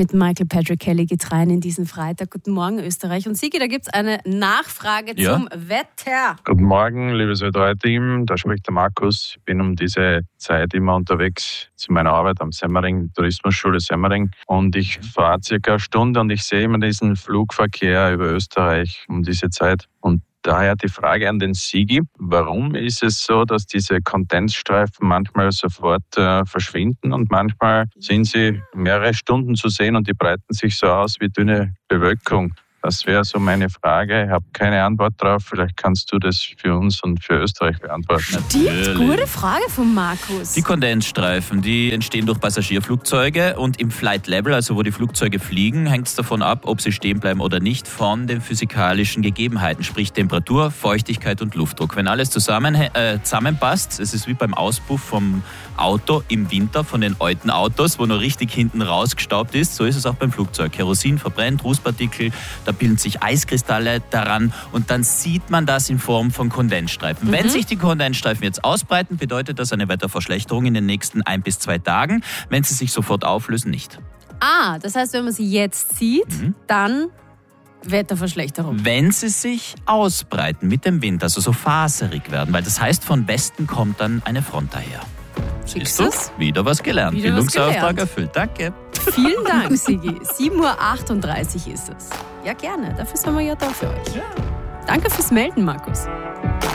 mit Michael Patrick Kelly geht rein in diesen Freitag. Guten Morgen, Österreich. Und Sigi, da gibt es eine Nachfrage zum Wetter. Guten Morgen, liebes Ö3-Team. Da spricht der Markus. Ich bin um diese Zeit immer unterwegs zu meiner Arbeit am Semmering, Tourismusschule Semmering. Und ich fahre circa eine Stunde und ich sehe immer diesen Flugverkehr über Österreich um diese Zeit. Und daher die Frage an den Sigi, warum ist es so, dass diese Kondensstreifen manchmal sofort verschwinden und manchmal sind sie mehrere Stunden zu sehen und die breiten sich so aus wie dünne Bewölkung? Das wäre so meine Frage. Ich habe keine Antwort drauf. Vielleicht kannst du das für uns und für Österreich beantworten. Stimmt, gute Frage von Markus. Die Kondensstreifen, die entstehen durch Passagierflugzeuge und im Flight Level, also wo die Flugzeuge fliegen, hängt es davon ab, ob sie stehen bleiben oder nicht, von den physikalischen Gegebenheiten, sprich Temperatur, Feuchtigkeit und Luftdruck. Wenn alles zusammenpasst, es ist wie beim Auspuff vom Auto im Winter, von den alten Autos, wo noch richtig hinten rausgestaubt ist, so ist es auch beim Flugzeug. Kerosin verbrennt, Rußpartikel, da bilden sich Eiskristalle daran und dann sieht man das in Form von Kondensstreifen. Wenn sich die Kondensstreifen jetzt ausbreiten, bedeutet das eine Wetterverschlechterung in den nächsten 1 bis 2 Tagen. Wenn sie sich sofort auflösen, nicht. Das heißt, wenn man sie jetzt sieht, dann Wetterverschlechterung. Wenn sie sich ausbreiten mit dem Wind, also so faserig werden, weil das heißt, von Westen kommt dann eine Front daher. Siehst du? Wieder was gelernt. Bildungsauftrag erfüllt. Danke. Vielen Dank, Sigi. 7:38 Uhr ist es. Ja, gerne. Dafür sind wir ja da für euch. Ja. Danke fürs Melden, Markus.